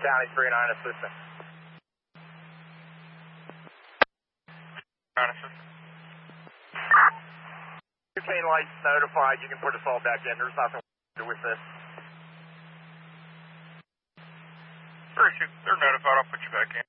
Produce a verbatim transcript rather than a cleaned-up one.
County three nine assistant. Ground assistant. Butane lights notified. You can put us all back in. There's nothing to do with this. Sure, they're notified. I'll put you back in.